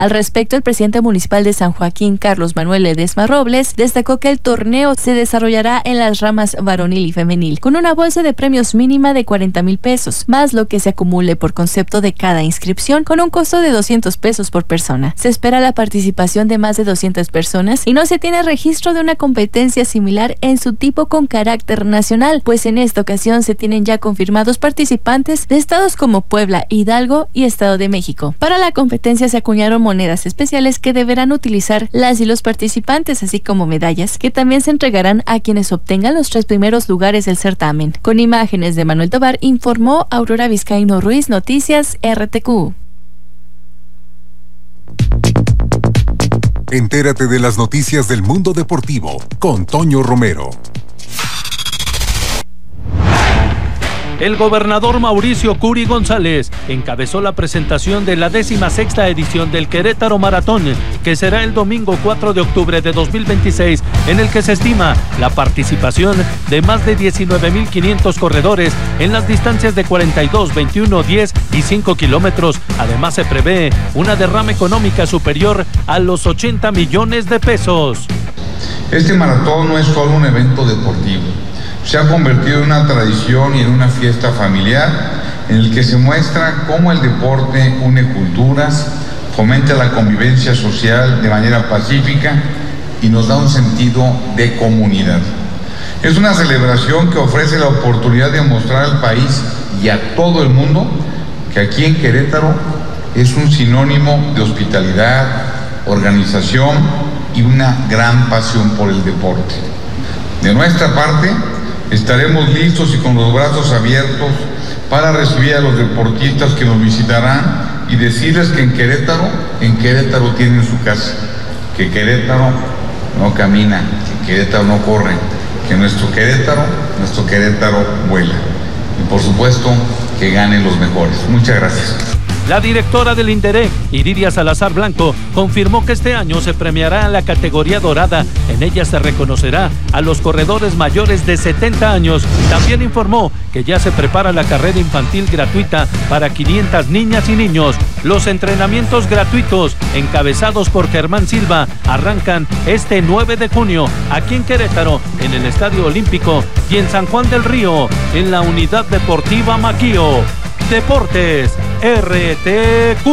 Al respecto, el presidente municipal de San Joaquín, Carlos Manuel Ledesma Robles, destacó que el torneo se desarrollará en las ramas varonil y femenil, con una bolsa de premios mínima de 40,000 pesos, más lo que se acumule por concepto de cada inscripción, con un costo de 200 pesos por persona. Se espera la participación de más de 200 personas y no se tiene registro de una competencia similar en su tipo con carácter nacional, pues en esta ocasión se tienen ya confirmados participantes de estados como Puebla, Hidalgo y Estado de México. Para la competencia se acuñaron monedas especiales que deberán utilizar las y los participantes, así como medallas que también se entregarán a quienes obtengan los 3 primeros lugares del certamen. Con imágenes de Manuel Tobar, informó Aurora Vizcaíno Ruiz, Noticias RTQ. Entérate de las noticias del mundo deportivo con Toño Romero. El gobernador Mauricio Curi González encabezó la presentación de la 16ª edición del Querétaro Maratón, que será el domingo 4 de octubre de 2026, en el que se estima la participación de más de 19,500 corredores en las distancias de 42, 21, 10 y 5 kilómetros. Además, se prevé una derrama económica superior a los 80 millones de pesos. Este maratón no es solo un evento deportivo. Se ha convertido en una tradición y en una fiesta familiar en el que se muestra cómo el deporte une culturas, fomenta la convivencia social de manera pacífica y nos da un sentido de comunidad. Es una celebración que ofrece la oportunidad de mostrar al país y a todo el mundo que aquí en Querétaro es un sinónimo de hospitalidad, organización y una gran pasión por el deporte. De nuestra parte, estaremos listos y con los brazos abiertos para recibir a los deportistas que nos visitarán y decirles que en Querétaro tienen su casa, que Querétaro no camina, que Querétaro no corre, que nuestro Querétaro vuela. Y por supuesto, que ganen los mejores. Muchas gracias. La directora del INDEREC, Iridia Salazar Blanco, confirmó que este año se premiará en la categoría dorada. En ella se reconocerá a los corredores mayores de 70 años. También informó que ya se prepara la carrera infantil gratuita para 500 niñas y niños. Los entrenamientos gratuitos, encabezados por Germán Silva, arrancan este 9 de junio aquí en Querétaro, en el Estadio Olímpico, y en San Juan del Río, en la Unidad Deportiva Maquío. Deportes RTQ.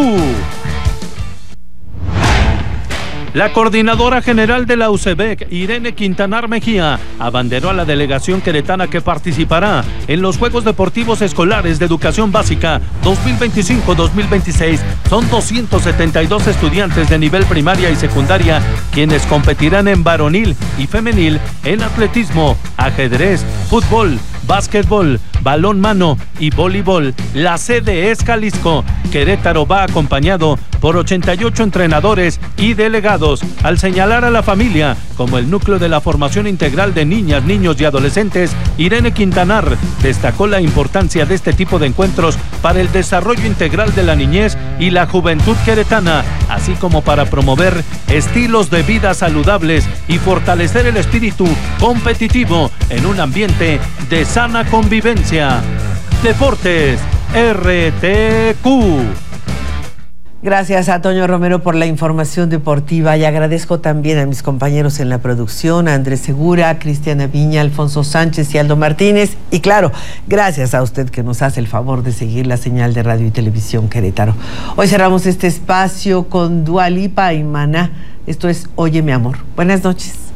La coordinadora general de la UCEBEC, Irene Quintanar Mejía, abanderó a la delegación queretana que participará en los Juegos Deportivos Escolares de Educación Básica 2025-2026. Son 272 estudiantes de nivel primaria y secundaria quienes competirán en varonil y femenil, en atletismo, ajedrez, fútbol, básquetbol, balonmano y voleibol. La sede es Jalisco. Querétaro va acompañado por 88 entrenadores y delegados. Al señalar a la familia como el núcleo de la formación integral de niñas, niños y adolescentes, Irene Quintanar destacó la importancia de este tipo de encuentros para el desarrollo integral de la niñez y la juventud queretana, así como para promover estilos de vida saludables y fortalecer el espíritu competitivo en un ambiente de sana convivencia. Deportes RTQ. Gracias a Toño Romero por la información deportiva y agradezco también a mis compañeros en la producción, a Andrés Segura, a Cristiana Viña, Alfonso Sánchez y Aldo Martínez. Y claro, gracias a usted que nos hace el favor de seguir la señal de Radio y Televisión Querétaro. Hoy cerramos este espacio con Dua Lipa y Maná. Esto es Oye mi amor. Buenas noches.